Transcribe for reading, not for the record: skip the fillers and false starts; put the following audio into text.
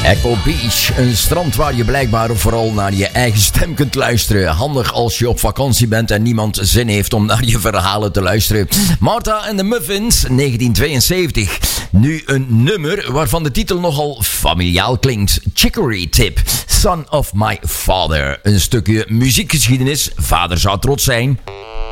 Echo Beach, een strand waar je blijkbaar vooral naar je eigen stem kunt luisteren. Handig als je op vakantie bent en niemand zin heeft om naar je verhalen te luisteren. Martha and the Muffins, 1972. Nu een nummer waarvan de titel nogal familiaal klinkt. Chicory Tip, Son of My Father. Een stukje muziekgeschiedenis. Vader zou trots zijn.